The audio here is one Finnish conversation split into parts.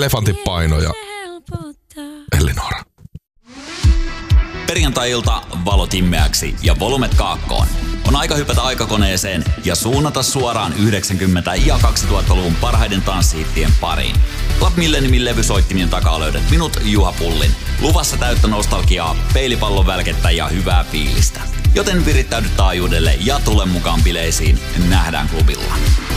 Elefantin paino ja Elinora. Perjantai-ilta valot himmeäksi ja volumet kaakkoon. On aika hypätä aikakoneeseen ja suunnata suoraan 90- ja 2000-luvun parhaiden tanssihittien pariin. Club Millenniumin levysoittimien takaa löydät minut, Juha Pullin. Luvassa täyttä nostalgiaa, peilipallon välkettä ja hyvää fiilistä. Joten virittäydy taajuudelle ja tule mukaan bileisiin. Nähdään klubilla.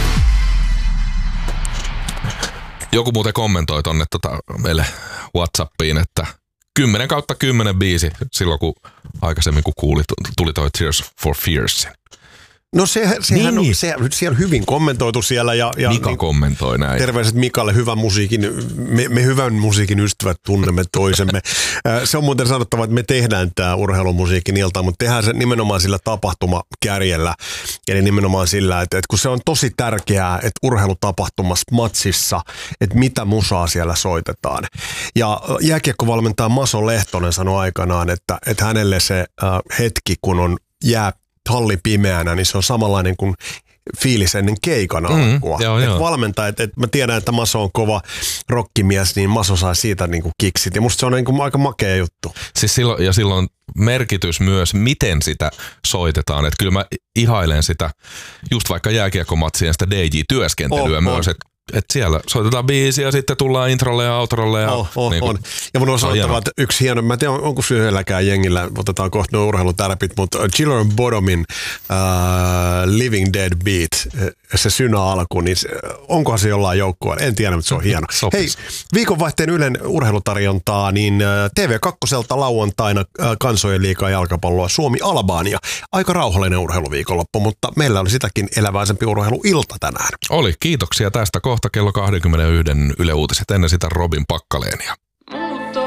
Joku muuten kommentoi tonne meille WhatsAppiin, että 10/10 biisi silloin, kun aikaisemmin kun tuli toi Tears for Fearsin. No sehän on hyvin kommentoitu siellä. Ja Mika kommentoi näin. Terveiset Mikalle, hyvän musiikin, me hyvän musiikin ystävät tunnemme toisemme. Se on muuten sanottava, että me tehdään tämä urheilumusiikin ilta, mutta tehdään se nimenomaan sillä tapahtumakärjellä. Eli nimenomaan sillä, että kun se on tosi tärkeää, että urheilutapahtumassa, matsissa, että mitä musaa siellä soitetaan. Ja jääkiekkovalmentaja Maso Lehtonen sanoi aikanaan, että hänelle se hetki, kun on halli pimeänä, niin se on samanlainen kuin fiilis ennen keikan alkua. Valmentajat, että mä tiedän, että Maso on kova rockimies, niin Maso saa siitä niin kuin kiksit. Ja musta se on niin kuin aika makea juttu. Siis silloin merkitys myös, miten sitä soitetaan. Että kyllä mä ihailen sitä, just vaikka jääkiekkomatsien sitä DJ-työskentelyä myös, että siellä soitetaan biisiä ja sitten tullaan introlle ja outrolle. On. Ja mun on sanottava, että yksi hieno, mä en tiedä onko se yhdelläkään jengillä, otetaan kohta nuo urheilutärpit, mutta Chiller Bottomin Living Dead Beat, se synä alku, niin onkohan se jollain joukkueella? En tiedä, mutta se on hieno. Hei, viikonvaihteen Ylen urheilutarjontaa, niin TV2 lauantaina kansojen liigaa jalkapalloa Suomi-Albania. Aika rauhallinen urheiluviikonloppu, mutta meillä oli sitäkin eläväisempi urheiluilta tänään. Oli, kiitoksia tästä. Kohta kello 21 Yle Uutiset, ennen sitä Robin Pakkaleenia.